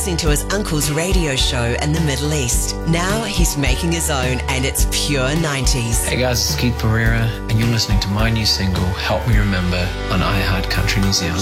listening to his uncle's radio show in the Middle East. Now he's making his own, and it's pure 90s. Hey guys, it's Keith Pereira, and you're listening to my new single, Help Me Remember, on iHeart Country New Zealand.